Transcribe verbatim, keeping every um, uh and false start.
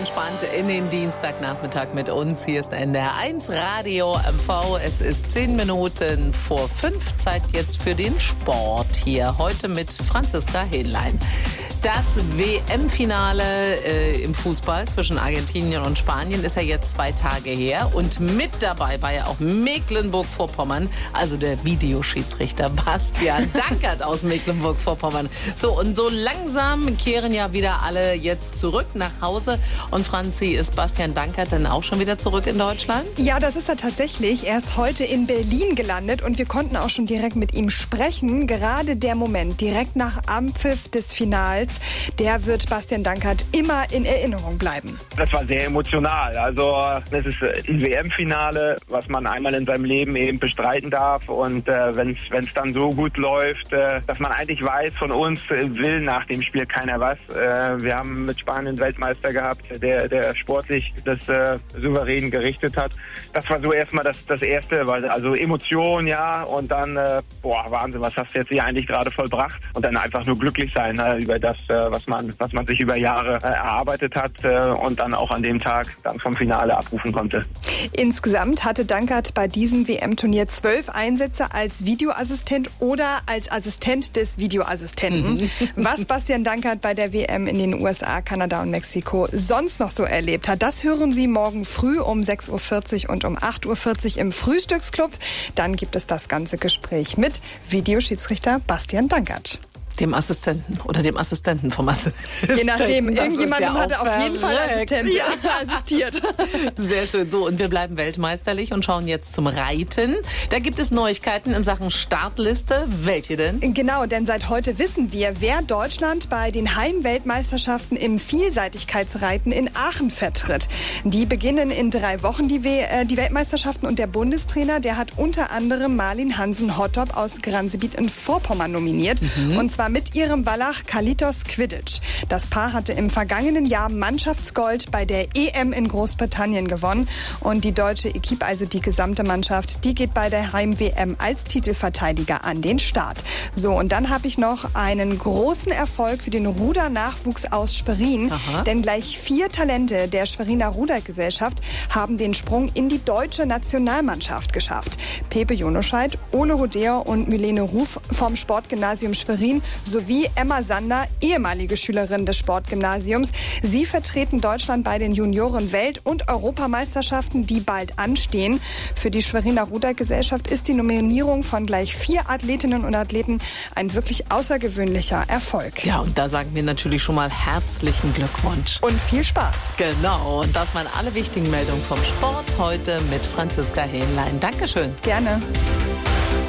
entspannt in den Dienstagnachmittag mit uns. Hier ist N D R eins Radio M V. Es ist zehn Minuten vor fünf. Zeit jetzt für den Sport hier. Heute mit Franziska Hähnlein. Das W M-Finale äh, im Fußball zwischen Argentinien und Spanien ist ja jetzt zwei Tage her. Und mit dabei war ja auch Mecklenburg-Vorpommern, also der Videoschiedsrichter Bastian Dankert aus Mecklenburg-Vorpommern. So, und so langsam kehren ja wieder alle jetzt zurück nach Hause. Und Franzi, ist Bastian Dankert denn auch schon wieder zurück in Deutschland? Ja, das ist er tatsächlich. Er ist heute in Berlin gelandet und wir konnten auch schon direkt mit ihm sprechen. Gerade der Moment, direkt nach Abpfiff des Finals, der wird Bastian Dankert immer in Erinnerung bleiben. Das war sehr emotional. Also es ist ein W M-Finale, was man einmal in seinem Leben eben bestreiten darf. Und äh, wenn es dann so gut läuft, äh, dass man eigentlich weiß, von uns äh, will nach dem Spiel keiner was. Äh, wir haben mit Spanien einen Weltmeister gehabt, der, der sportlich das äh, souverän gerichtet hat. Das war so erstmal das, das Erste, weil also Emotion, ja, und dann, äh, boah, Wahnsinn, was hast du jetzt hier eigentlich gerade vollbracht? Und dann einfach nur glücklich sein äh, über das, was man, was man sich über Jahre äh, erarbeitet hat äh, und dann auch an dem Tag dann vom Finale abrufen konnte. Insgesamt hatte Dankert bei diesem W M-Turnier zwölf Einsätze als Videoassistent oder als Assistent des Videoassistenten. Mhm. Was Bastian Dankert bei der W M in den U S A, Kanada und Mexiko sonst noch so erlebt hat, das hören Sie morgen früh um sechs Uhr vierzig und um acht Uhr vierzig im Frühstücksclub. Dann gibt es das ganze Gespräch mit Videoschiedsrichter Bastian Dankert. Dem Assistenten oder dem Assistenten vom Assistenten. Je nachdem, irgendjemand ja hatte auf jeden Fall Assistent ja. assistiert. Sehr schön. So, und wir bleiben weltmeisterlich und schauen jetzt zum Reiten. Da gibt es Neuigkeiten in Sachen Startliste. Welche denn? Genau, denn seit heute wissen wir, wer Deutschland bei den Heimweltmeisterschaften im Vielseitigkeitsreiten in Aachen vertritt. Die beginnen in drei Wochen, die, We- äh, die Weltmeisterschaften. Und der Bundestrainer, der hat unter anderem Marlin Hansen-Hottop aus Gransebiet in Vorpommern nominiert. Mhm. Und zwar mit ihrem Wallach Kalitos Quidditch. Das Paar hatte im vergangenen Jahr Mannschaftsgold bei der E M in Großbritannien gewonnen. Und die deutsche Equipe, also die gesamte Mannschaft, die geht bei der Heim-W M als Titelverteidiger an den Start. So, und dann habe ich noch einen großen Erfolg für den Rudernachwuchs aus Schwerin. Aha. Denn gleich vier Talente der Schweriner Rudergesellschaft haben den Sprung in die deutsche Nationalmannschaft geschafft. Pepe Jonoscheid, Ole Hodeer und Milene Ruf vom Sportgymnasium Schwerin sowie Emma Sander, ehemalige Schülerin des Sportgymnasiums. Sie vertreten Deutschland bei den Junioren-Welt- und Europameisterschaften, die bald anstehen. Für die Schweriner Rudergesellschaft ist die Nominierung von gleich vier Athletinnen und Athleten ein wirklich außergewöhnlicher Erfolg. Ja, und da sagen wir natürlich schon mal herzlichen Glückwunsch. Und viel Spaß. Genau, und das waren alle wichtigen Meldungen vom Sport heute mit Franziska Hähnlein. Dankeschön. Gerne.